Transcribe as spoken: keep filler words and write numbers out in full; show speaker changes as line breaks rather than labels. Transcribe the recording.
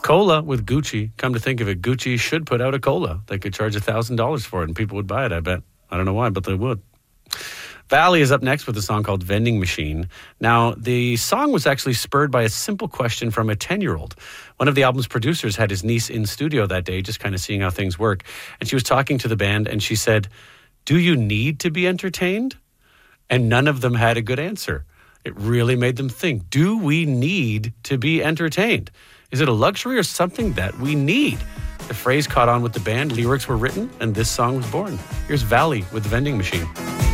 Cola with Gucci. Come to think of it, Gucci should put out a cola. They could charge one thousand dollars for it and people would buy it, I bet. I don't know why, but they would. Valley is up next with a song called Vending Machine. Now, the song was actually spurred by a simple question from a ten-year-old. One of the album's producers had his niece in studio that day, just kind of seeing how things work. And she was talking to the band and she said, "Do you need to be entertained?" And none of them had a good answer. It really made them think, do we need to be entertained? Is it a luxury or something that we need? The phrase caught on with the band, lyrics were written, and this song was born. Here's Valley with Vending Machine.